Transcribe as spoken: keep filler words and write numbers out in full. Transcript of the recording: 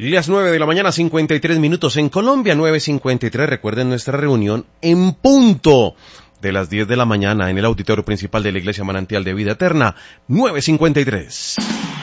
Las nueve de la mañana, cincuenta y tres minutos en Colombia, nueve cincuenta y tres. Recuerden nuestra reunión en punto de las diez de la mañana en el auditorio principal de la Iglesia Manantial de Vida Eterna, nueve cincuenta y tres.